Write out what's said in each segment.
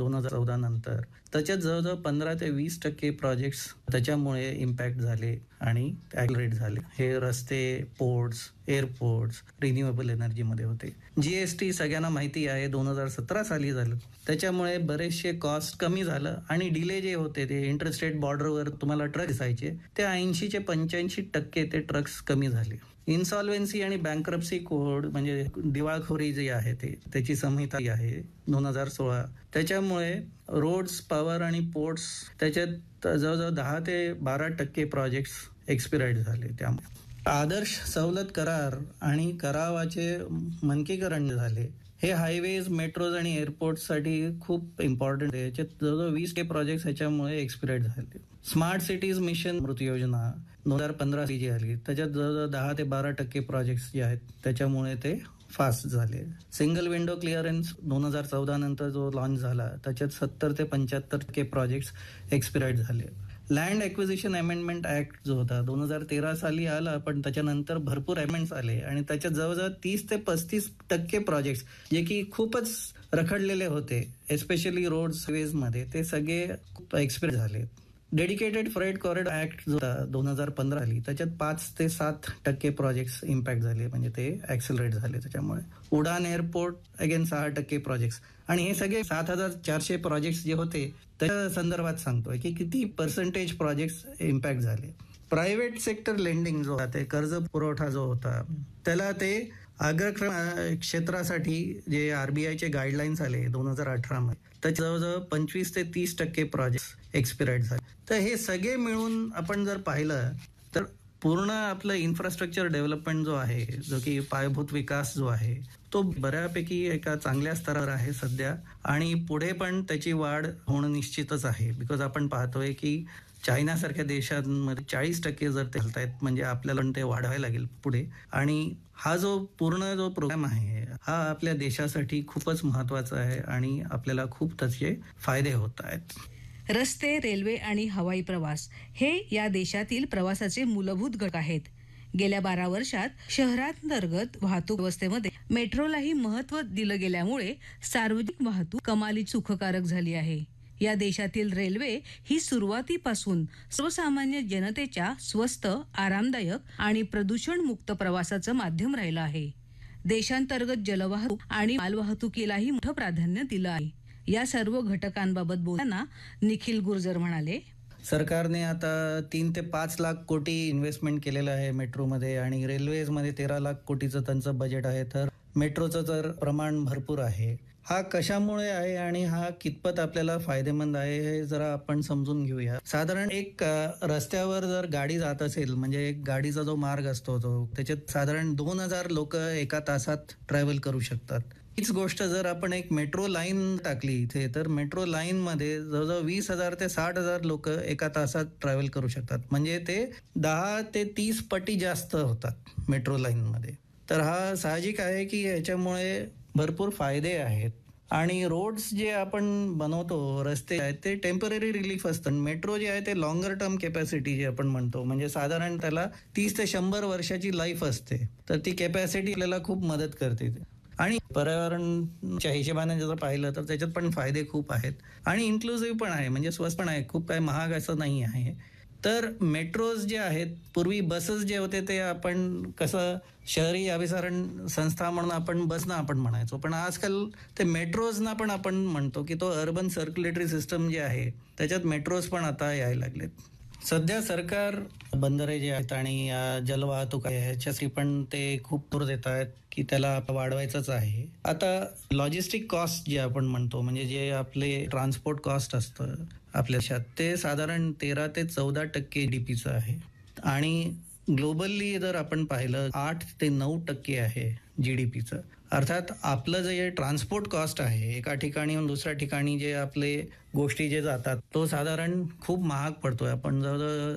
2014 नंतर, त्याच्यात जवळजवळ 15 ते 20% प्रोजेक्ट्स त्याच्यामुळे इम्पॅक्ट झाले आणि ॲक्सलरेट झाले. हे रस्ते, पोर्ट्स, एअरपोर्ट्स, रिन्युएबल एनर्जीमध्ये होते. जीएसटी सगळ्यांना माहिती आहे 2017 साली झालं. त्याच्यामुळे बरेचसे कॉस्ट कमी झालं आणि डिले जे होते ते इंटरस्टेट बॉर्डरवर तुम्हाला ट्रक दिसायचे ते 80 ते 85% ते ट्रक्स कमी झाले. इन्सॉल्व्हन्सी आणि बँक्रप्सी कोड म्हणजे दिवाळखोरी जी आहे त्याची संहिता आहे 2016. त्याच्यामुळे रोड्स, पॉवर आणि पोर्ट्स त्याच्यात जवळजवळ 10 ते 12% प्रोजेक्ट्स एक्सपिराईड झाले. त्यामुळे आदर्श सवलत करार आणि करावाचे मानकीकरण झाले. हे हायवेज, मेट्रोज आणि एअरपोर्टसाठी खूप इम्पॉर्टंट आहे. याच्यात जवळजवळ 20 प्रोजेक्ट्स ह्याच्यामुळे एक्सपिराईड झाले. स्मार्ट सिटीज मिशन अमृत योजना 2015 जी आली त्याच्यात जवळजवळ 10 ते 12% प्रोजेक्ट्स जे आहेत त्याच्यामुळे ते फास्ट झाले. सिंगल विंडो क्लिअरन्स 2014 नंतर जो लॉन्च झाला त्याच्यात 70 ते 75% प्रोजेक्ट्स एक्सपिराईड झाले. लँड ॲक्विजिशन अमेंडमेंट ऍक्ट जो होता 2013 साली आला, पण त्याच्यानंतर भरपूर अमेंड्स आले आणि त्याच्यात जवळजवळ 30 ते 35% प्रोजेक्ट्स जे की खूपच रखडलेले होते, एस्पेशली रोड्स, वेजमध्ये, ते सगळे एक्सपिराईड झाले. डेडिकेटेड फ्रेट कॉरिडॉर ऍक्ट जो होता 2015 साली त्याच्यात 5 ते 7% प्रोजेक्ट्स इम्पॅक्ट झाले, म्हणजे ते ऍक्सेलरेट झाले. त्याच्यामुळे उडान एअरपोर्ट अगेन 6% प्रोजेक्ट्स. आणि हे सगळे 7,400 प्रोजेक्ट्स जे होते त्या संदर्भात सांगतोय की किती पर्सेंटेज प्रोजेक्ट्स इम्पॅक्ट झाले. प्रायव्हेट सेक्टर लेंडिंग जो होता, ते कर्ज पुरवठा जो होता त्याला ते अग्रक्रम क्षेत्रासाठी जे आरबीआयचे गाईडलाईन्स आले 2018 मध्ये, त्याच्या जवळजवळ 25 ते 30% प्रोजेक्ट एक्सपिराईड झाले. तर हे सगळे मिळून आपण जर पाहिलं तर पूर्ण आपलं इन्फ्रास्ट्रक्चर डेव्हलपमेंट जो आहे, जो की पायाभूत विकास जो आहे, तो बऱ्यापैकी एका चांगल्या स्तरावर आहे सध्या आणि पुढे पण त्याची वाढ होणं निश्चितच आहे. बिकॉज आपण पाहतोय की चायनासारख्या देशांमध्ये 40% जर ते हलतायत, म्हणजे आपल्याला पण ते वाढवायला लागेल पुढे. आणि हा जो पूर्ण जो प्रोग्राम आहे हा आपल्या देशासाठी खूपच महत्वाचा आहे आणि आपल्याला खूप त्याचे फायदे होत आहेत. रस्ते, रेल्वे आणि हवाई प्रवास हे या देशातील प्रवासाचे मूलभूत घटक आहेत. गेल्या 12 वर्षात शहरांतर्गत वाहतूक व्यवस्थेमध्ये मेट्रोलाही महत्त्व दिलं गेल्यामुळे सार्वजनिक वाहतूक कमालीत सुखकारक झाली आहे. या देशातील रेल्वे ही सुरुवातीपासून सर्वसामान्य जनतेच्या स्वस्त, आरामदायक आणि प्रदूषणमुक्त प्रवासाचं माध्यम राहिलं आहे. देशांतर्गत जलवाहतूक आणि मालवाहतुकीलाही मोठं प्राधान्य दिलं आहे. या सर्व घटकांबाबत बोलताना निखिल गुर्जर म्हणाले, सरकारने आता 3 ते 5 लाख कोटी इन्व्हेस्टमेंट केलेलं आहे मेट्रोमध्ये आणि रेल्वेजमध्ये 13 लाख कोटीचं त्यांचं बजेट आहे. तर मेट्रोचं तर प्रमाण भरपूर आहे. हा कशामुळे आहे आणि हा कितपत आपल्याला फायदेमंद आहे हे जरा आपण समजून घेऊया. साधारण एक रस्त्यावर जर गाडी जात असेल, म्हणजे एक गाडीचा जो मार्ग असतो तो त्याच्यात साधारण 2000 लोक एका तासात ट्रॅव्हल करू शकतात. हीच गोष्ट जर आपण एक मेट्रो लाईन टाकली इथे, तर मेट्रो लाईन मध्ये जवळजवळ 20,000 ते 60,000 लोक एका तासात ट्रॅव्हल करू शकतात. म्हणजे ते 10 ते 30 पटी जास्त होतात मेट्रो लाईन मध्ये. तर हा साहजिक आहे की याच्यामुळे भरपूर फायदे आहेत. आणि रोड्स जे आपण बनवतो, रस्ते आहेत, ते टेम्पररी रिलीफ असतं. मेट्रो जे आहे ते लॉंगर टर्म कॅपॅसिटी जे आपण म्हणतो, म्हणजे साधारण त्याला 30 ते 100 वर्षाची लाईफ असते. तर ती कॅपॅसिटी आपल्याला खूप मदत करते. आणि पर्यावरणच्या हिशोबाने जर पाहिलं तर त्याच्यात पण फायदे खूप आहेत आणि इन्क्लुसिव्ह पण आहे, म्हणजे स्वस्त पण आहे, खूप काही महाग असं नाही आहे. तर मेट्रोज जे आहेत, पूर्वी बसेस जे होते ते आपण कसं शहरी अभिसरण संस्था म्हणून आपण बसना आपण म्हणायचो, पण आजकाल ते मेट्रोजना पण आपण म्हणतो की तो अर्बन सर्क्युलेटरी सिस्टम जे आहे त्याच्यात मेट्रोज पण आता यायला लागलेत. सध्या सरकार बंदरे जे आहेत आणि जलवाहतूक आहे ह्याच्यासाठी पण ते खूप दूर देत आहेत की त्याला वाढवायचंच आहे. आता लॉजिस्टिक कॉस्ट जे आपण म्हणतो, म्हणजे जे आपले ट्रान्सपोर्ट कॉस्ट असतं आपल्या देशात, ते साधारण 13 ते 14% GDPचं आहे आणि ग्लोबली जर आपण पाहिलं 8 ते 9% आहे GDPचं. अर्थात आपलं जे ट्रान्सपोर्ट कॉस्ट आहे एका ठिकाणी दुसऱ्या ठिकाणी जे आपले गोष्टी जे जातात तो साधारण खूप महाग पडतोय. आपण जवळजवळ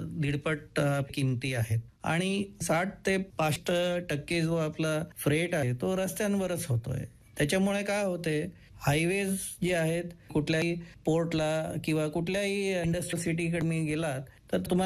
1.5 किमती आहेत आणि 60 ते 65% जो आपला फ्रेट आहे तो रस्त्यांवरच होतोय. त्याच्यामुळे काय होते, हायवेज जे आहेत, कुठल्याही पोर्टला किंवा कुठल्याही इंडस्ट्रियल सिटीकडे गेलात तर तुम्हाला